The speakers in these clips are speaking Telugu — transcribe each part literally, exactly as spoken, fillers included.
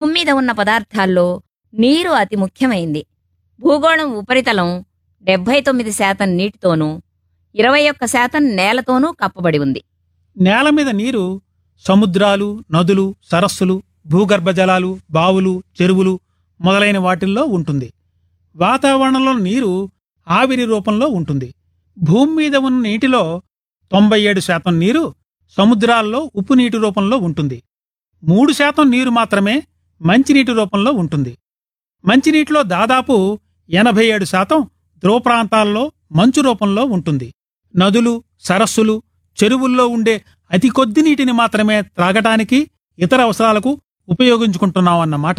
భూమి మీద ఉన్న పదార్థాల్లో నీరు అతి ముఖ్యమైంది. భూగోళం ఉపరితలం డెబ్బై తొమ్మిది శాతం నీటితోనూ ఇరవై ఒక్క శాతం నేలతోనూ కప్పబడి ఉంది. నేల మీద నీరు సముద్రాలు, నదులు, సరస్సులు, భూగర్భ జలాలు, బావులు, చెరువులు మొదలైన వాటిల్లో ఉంటుంది. వాతావరణంలో నీరు ఆవిరి రూపంలో ఉంటుంది. భూమి మీద ఉన్న నీటిలో తొంభై ఏడు శాతం నీరు సముద్రాల్లో ఉప్పు నీటి రూపంలో ఉంటుంది. మూడు శాతం నీరు మాత్రమే మంచినీటి రూపంలో ఉంటుంది. మంచినీటిలో దాదాపు ఎనభై ఏడు శాతం ధ్రువ ప్రాంతాల్లో మంచు రూపంలో ఉంటుంది. నదులు, సరస్సులు, చెరువుల్లో ఉండే అతి కొద్ది నీటిని మాత్రమే త్రాగటానికి, ఇతర అవసరాలకు ఉపయోగించుకుంటున్నామన్నమాట.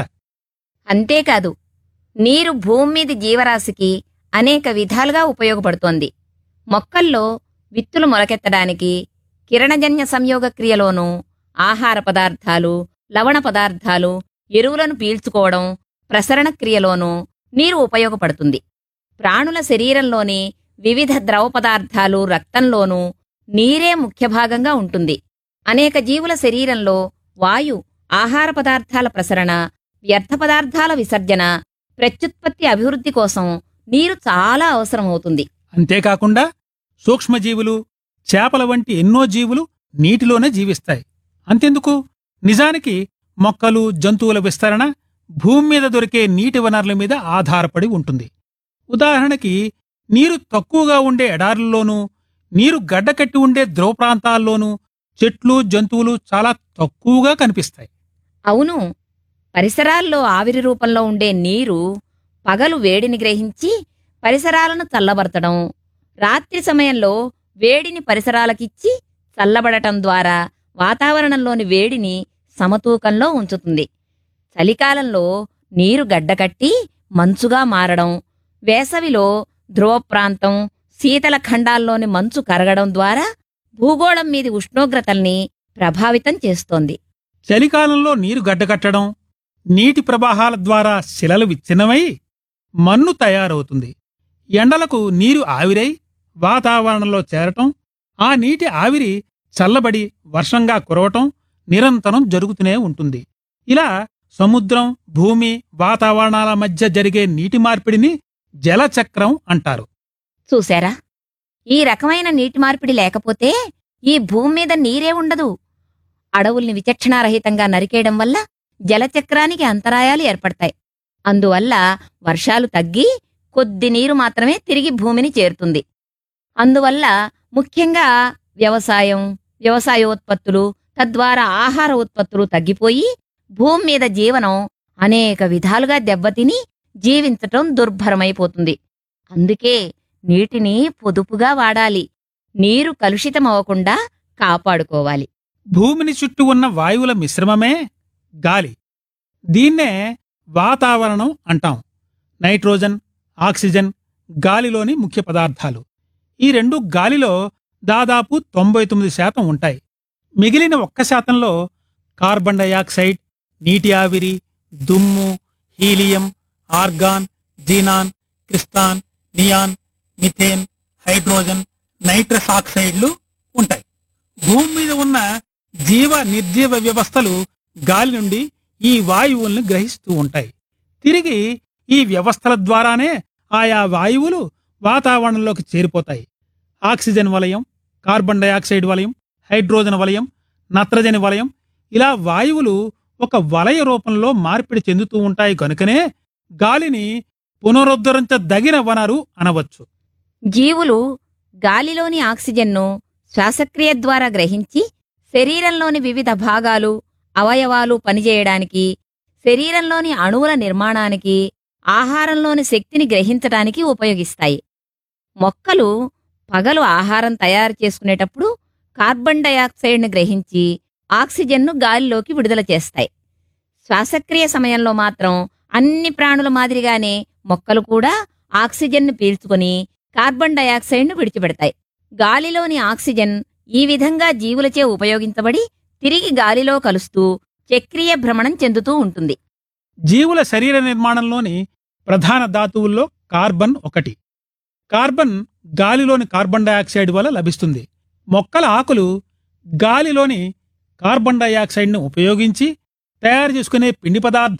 అంతేకాదు, నీరు భూమి మీద జీవరాశికి అనేక విధాలుగా ఉపయోగపడుతోంది. మొక్కల్లో విత్తులు మొలకెత్తడానికి, కిరణజన్య సంయోగ క్రియలోనూ, ఆహార పదార్థాలు, లవణ పదార్థాలు, ఎరువులను పీల్చుకోవడం, ప్రసరణ క్రియలోనూ నీరు ఉపయోగపడుతుంది. ప్రాణుల శరీరంలోని వివిధ ద్రవ పదార్థాలు రక్తంలోనూ నీరే ముఖ్య భాగంగా ఉంటుంది. అనేక జీవుల శరీరంలో వాయు, ఆహార పదార్థాల ప్రసరణ, వ్యర్థ పదార్థాల విసర్జన, ప్రత్యుత్పత్తి అభివృద్ధి కోసం నీరు చాలా అవసరమవుతుంది. అంతేకాకుండా సూక్ష్మజీవులు, చేపల వంటి ఎన్నో జీవులు నీటిలోనే జీవిస్తాయి. అంతెందుకు, నిజానికి మొక్కలు, జంతువుల విస్తరణ భూమి మీద దొరికే నీటి వనరుల మీద ఆధారపడి ఉంటుంది. ఉదాహరణకి, నీరు తక్కువగా ఉండే ఎడారుల్లోనూ, నీరు గడ్డకట్టి ఉండే ధ్రువ ప్రాంతాల్లోనూ చెట్లు, జంతువులు చాలా తక్కువగా కనిపిస్తాయి. అవును, పరిసరాల్లో ఆవిరి రూపంలో ఉండే నీరు పగలు వేడిని గ్రహించి పరిసరాలను చల్లబరచడం, రాత్రి సమయంలో వేడిని పరిసరాలకిచ్చి చల్లబడటం ద్వారా వాతావరణంలోని వేడిని సమతూకంలో ఉంచుతుంది. చలికాలంలో నీరు గడ్డకట్టి మంచుగా మారడం, వేసవిలో ధ్రువ ప్రాంతం, శీతల ఖండాల్లోని మంచు కరగడం ద్వారా భూగోళం మీది ఉష్ణోగ్రతల్ని ప్రభావితం చేస్తోంది. చలికాలంలో నీరు గడ్డకట్టడం, నీటి ప్రవాహాల ద్వారా శిలలు విచ్ఛిన్నమై మన్ను తయారవుతుంది. ఎండలకు నీరు ఆవిరై వాతావరణంలో చేరటం, ఆ నీటి ఆవిరి చల్లబడి వర్షంగా కురవటం నిరంతరం జరుగుతూనే ఉంటుంది. ఇలా సముద్రం, భూమి, వాతావరణాల మధ్య జరిగే నీటి మార్పిడిని జలచక్రం అంటారు. చూశారా, ఈ రకమైన నీటి మార్పిడి లేకపోతే ఈ భూమి మీద నీరే ఉండదు. అడవుల్ని విచక్షణారహితంగా నరికేయడం వల్ల జలచక్రానికి అంతరాయాలు ఏర్పడతాయి. అందువల్ల వర్షాలు తగ్గి కొద్ది నీరు మాత్రమే తిరిగి భూమిని చేరుతుంది. అందువల్ల ముఖ్యంగా వ్యవసాయం, వ్యవసాయోత్పత్తులు, తద్వారా ఆహార ఉత్పత్తులు తగ్గిపోయి భూమి మీద జీవనం అనేక విధాలుగా దెబ్బతిని జీవించటం దుర్భరమైపోతుంది. అందుకే నీటిని పొదుపుగా వాడాలి. నీరు కలుషితమవకుండా కాపాడుకోవాలి. భూమిని చుట్టూ ఉన్న వాయువుల మిశ్రమమే గాలి. దీన్నే వాతావరణం అంటాం. నైట్రోజన్, ఆక్సిజన్ గాలిలోని ముఖ్య పదార్థాలు. ఈ రెండు గాలిలో దాదాపు తొంభై తొమ్మిది శాతం ఉంటాయి. మిగిలిన ఒక్క శాతంలో కార్బన్ డయాక్సైడ్, నీటి ఆవిరి, దుమ్ము, helium, organ, xenon, క్రిస్తాన్, neon, methane, hydrogen, nitrous ఆక్సైడ్లు ఉంటాయి. భూమి మీద ఉన్న జీవ నిర్జీవ వ్యవస్థలు గాలి నుండి ఈ వాయువుల్ని గ్రహిస్తూ ఉంటాయి. తిరిగి ఈ వ్యవస్థల ద్వారానే ఆయా వాయువులు వాతావరణంలోకి చేరిపోతాయి. ఆక్సిజన్ వలయం, కార్బన్ డయాక్సైడ్ వలయం, హైడ్రోజన్ వలయం, నత్రజని వలయం, ఇలా వాయువులు ఒక వలయ రూపంలో మార్పిడి చెందుతూ ఉంటాయి. కనుకనే గాలిని పునరుద్ధరించదగిన వనరు అనవచ్చు. జీవులు గాలిలోని ఆక్సిజన్ను శ్వాసక్రియ ద్వారా గ్రహించి శరీరంలోని వివిధ భాగాలు, అవయవాలు పనిచేయడానికి, శరీరంలోని అణువుల నిర్మాణానికి, ఆహారంలోని శక్తిని గ్రహించడానికి ఉపయోగిస్తాయి. మొక్కలు పగలు ఆహారం తయారు చేసుకునేటప్పుడు కార్బన్ డయాక్సైడ్ను గ్రహించి ఆక్సిజన్ను గాలిలోకి విడుదల చేస్తాయి. శ్వాసక్రియ సమయంలో మాత్రం అన్ని ప్రాణుల మాదిరిగానే మొక్కలు కూడా ఆక్సిజన్ను పీల్చుకొని కార్బన్ డయాక్సైడ్ను విడిచిపెడతాయి. గాలిలోని ఆక్సిజన్ ఈ విధంగా జీవులచే ఉపయోగించబడి తిరిగి గాలిలో కలుస్తూ చక్రీయ భ్రమణం చెందుతూ ఉంటుంది. జీవుల శరీర నిర్మాణంలోని ప్రధాన ధాతువుల్లో కార్బన్ ఒకటి. కార్బన్ గాలిలోని కార్బన్ డయాక్సైడ్ వల్ల లభిస్తుంది. మొక్కల ఆకులు గాలిలోని కార్బన్ డయాక్సైడ్ను ఉపయోగించి తయారు చేసుకునే పిండి పదార్థ